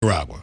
Nicaragua?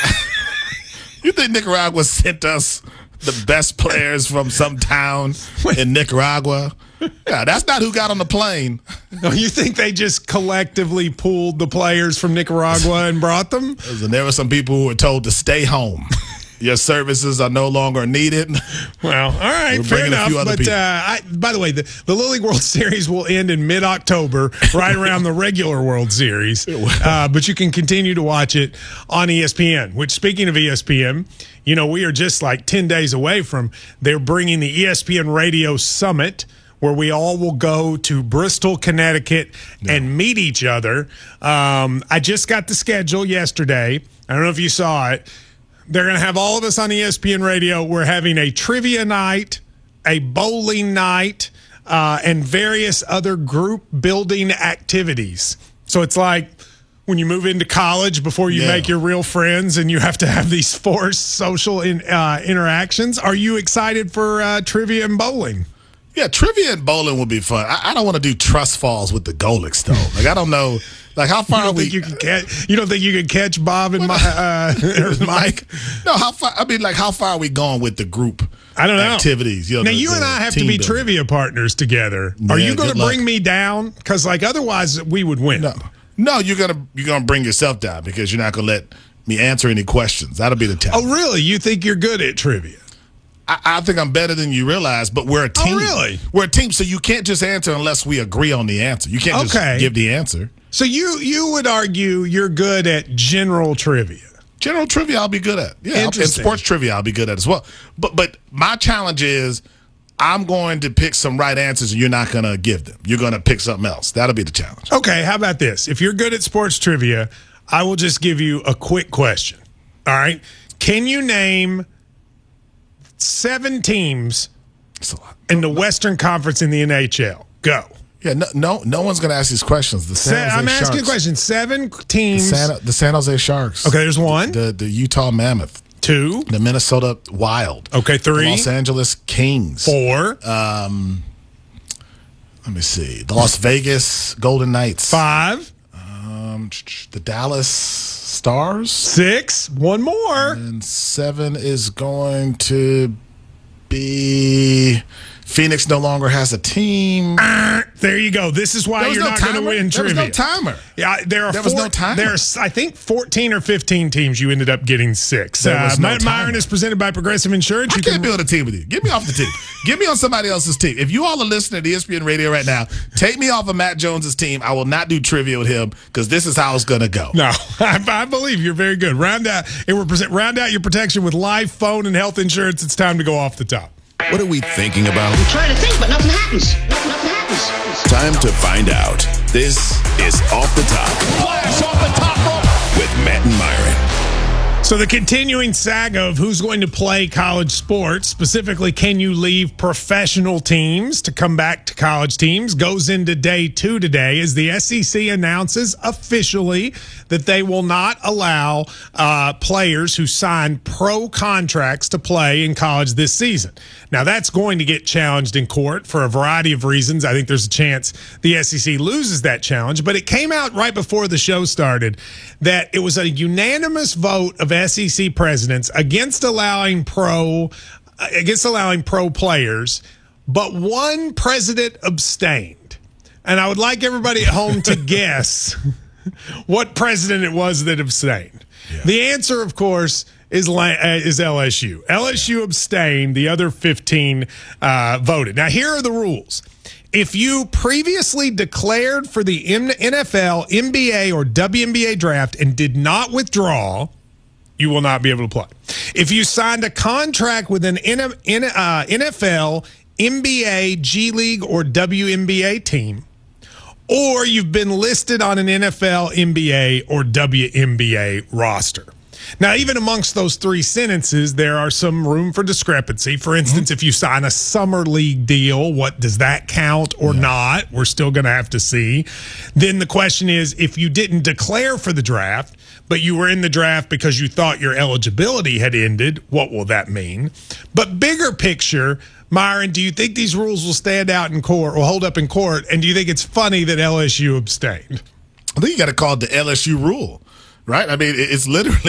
You think Nicaragua sent us the best players from some town in Nicaragua? Yeah, that's not who got on the plane. No, you think they just collectively pulled the players from Nicaragua and brought them? And there were some people who were told to stay home. Your services are no longer needed. Well, all right, fair enough. But by the way, the Little League World Series will end in mid-October, right around the regular World Series. But you can continue to watch it on ESPN, which, speaking of ESPN, you know, we are just like 10 days away from they're bringing the ESPN Radio Summit, where we all will go to Bristol, Connecticut, and meet each other. I just got the schedule yesterday. I don't know if you saw it. They're going to have all of us on ESPN Radio. We're having a trivia night, a bowling night, and various other group building activities. So it's like when you move into college before you make your real friends and you have to have these forced social interactions. Are you excited for trivia and bowling? Yeah, trivia and bowling will be fun. I don't want to do trust falls with the Golics, though. Like, I don't know. Like, how far are we? You don't think you can catch Bob and Mike? No, how far? I mean, like, how far are we going with the group? I don't know. Activities. You know, now, you and I have to be trivia partners together. Are you going to bring me down? Because, like, otherwise we would win. No, you're gonna bring yourself down because you're not gonna let me answer any questions. That'll be the test. Oh, really? You think you're good at trivia? I think I'm better than you realize, but we're a team. Oh, really? We're a team, so you can't just answer unless we agree on the answer. You can't just give the answer. So you would argue you're good at general trivia. General trivia, I'll be good at. Yeah, and sports trivia, I'll be good at as well. But my challenge is I'm going to pick some right answers, and you're not going to give them. You're going to pick something else. That'll be the challenge. Okay, how about this? If you're good at sports trivia, I will just give you a quick question. All right? Can you name 7 teams in the Western Conference in the NHL? Go. Yeah, no one's going to ask these questions. I'm asking a question. 7 teams. The San Jose Sharks. Okay, there's 1. The Utah Mammoth. 2. The Minnesota Wild. Okay, 3. The Los Angeles Kings. 4. Let me see. The Las Vegas Golden Knights. 5. The Dallas Stars. 6. 1 more. And 7 is going to be Phoenix no longer has a team. There you go. This is why you're not going to win trivia. There was no timer. Yeah, there was no timer. There's, I think, 14 or 15 teams. You ended up getting 6. Matt Myron is presented by Progressive Insurance. I can't build a team with you. Get me off the team. Get me on somebody else's team. If you all are listening to ESPN Radio right now, take me off of Matt Jones's team. I will not do trivia with him because this is how it's going to go. No, I believe you're very good. Round out your protection with life, phone, and health insurance. It's time to go off the top. What are we thinking about? I'm trying to think, but nothing happens. Nothing happens. Time to find out. This is Off the Top. Blast off the top rope with Matt and Myron. So the continuing saga of who's going to play college sports, specifically can you leave professional teams to come back to college teams, goes into day 2 today as the SEC announces officially that they will not allow players who sign pro contracts to play in college this season. Now, that's going to get challenged in court for a variety of reasons. I think there's a chance the SEC loses that challenge, but it came out right before the show started that it was a unanimous vote of SEC presidents against allowing pro players, but one president abstained. And I would like everybody at home to guess what president it was that abstained. Yeah. The answer, of course, is LSU. LSU abstained. The other 15 voted. Now, here are the rules. If you previously declared for the NFL, NBA, or WNBA draft and did not withdraw, you will not be able to play. If you signed a contract with an NFL, NBA, G League, or WNBA team, or you've been listed on an NFL, NBA, or WNBA roster. Now, even amongst those 3 sentences, there are some room for discrepancy. For instance, if you sign a summer league deal, what does that count or not? We're still going to have to see. Then the question is, if you didn't declare for the draft, but you were in the draft because you thought your eligibility had ended, what will that mean? But bigger picture, Myron, do you think these rules will stand out in court or hold up in court? And do you think it's funny that LSU abstained? I think you got to call it the LSU rule, right? I mean, it's literally